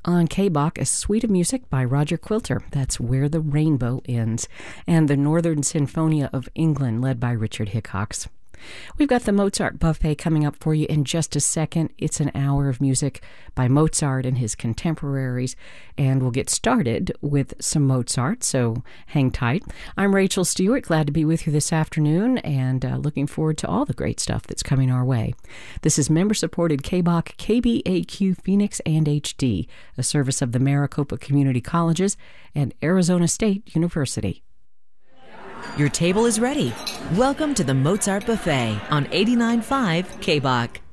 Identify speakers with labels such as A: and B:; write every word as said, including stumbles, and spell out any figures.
A: On K B O C, a suite of music by Roger Quilter. That's Where the Rainbow Ends. And the Northern Sinfonia of England, led by Richard Hickox. We've got the Mozart Buffet coming up for you in just a second. It's an hour of music by Mozart and his contemporaries, and we'll get started with some Mozart, so hang tight. I'm Rachel Stewart, glad to be with you this afternoon, and uh, looking forward to all the great stuff that's coming our way. This is member-supported K B O C K B A Q Phoenix and H D, a service of the Maricopa Community Colleges and Arizona State University.
B: Your table is ready. Welcome to the Mozart Buffet on eighty-nine point five K B O C.